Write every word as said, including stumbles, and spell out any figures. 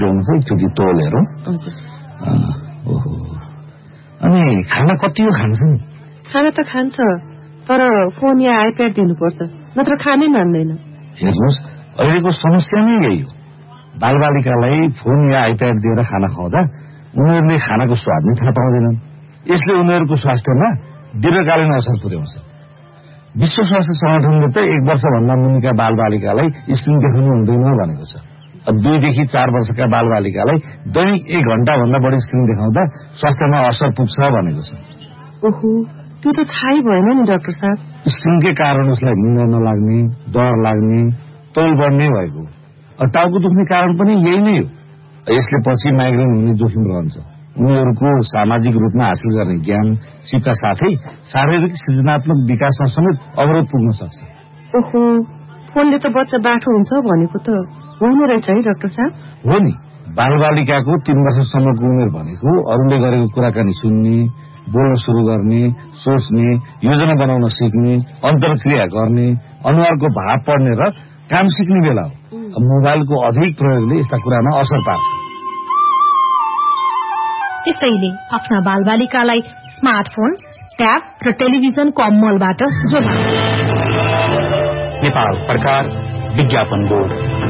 एकचोटि तोलेर ओहो अनि खाना कति हो खान्छ नि खाना त खान्छ तर फोन या आइप्याड दिनुपर्छ नत्र खानै मान्दैन हेर्नुहोस् अहिलेको समस्या नै यही हो बालबालिकालाई फोन या आइप्याड दिएर खाना खुवाउँदा उनीहरूले खानाको स्वाद नै थाहा पाउँदैनन् यसले उनीहरूको स्वास्थ्यमा दीर्घकालीन असर पुर्याउँछ विश्व स्वास्थ्य संगठनले त एक वर्षभन्दा मुनिका बालबालिकालाई स्क्रिन देखाउनु हुँदैन भनेको छ दुईदेखि चार वर्षका बालबालिकालाई दैनिक एक घण्टा भन्दा बढी स्क्रिन देखाउँदा स्वास्थ्यमा असर पुग्छ भनेको छ ओहो त्यो त थाहै भएन नि डाक्टर साहब स्क्रिनकै कारण उसलाई निन्द नलाग्ने डर लाग्ने तौल बढ्ने भएको टाउको दुख्ने कारण पनि यही नै हो यसले पछि माइग्रेन हुने जोखिम रहन्छ उनीहरूको सामाजिक रूपमा हासिल गर्ने ज्ञान सिपका साथै शारीरिक सृजनात्मक विकासमा समेत अवरोध पुग्न सक्छ ओहो फोनले त बच्चा बाठो हुन्छ भनेको त हुने रहेछ है डाक्टर साहब हो नि बालबालिकाको तीन वर्षसम्मको उमेर भनेको अरूले गरेको कुराकानी सुन्ने बोल्न शुरू गर्ने सोच्ने योजना बनाउन सिक्ने अन्तर्क्रिया गर्ने अनुहारको भाव पढ्ने र काम सिक्ने बेला हो मोबाइलको अधिक प्रयोगले यस्ता कुरामा असर पार्छ त्यसैले आफ्ना बालबालिकालाई स्मार्टफोन ट्याब र टेलिभिजनको अमलबाट जोगाउनु। नेपाल सरकार विज्ञापन बोर्ड।